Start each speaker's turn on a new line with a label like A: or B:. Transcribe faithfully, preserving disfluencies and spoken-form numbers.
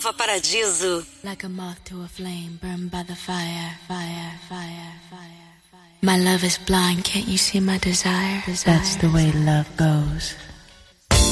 A: Nova Paradiso.
B: Like a moth to a flame, burned by the fire, fire, fire, fire, fire. My love is blind, can't you see my desire? desire. That's the way love goes.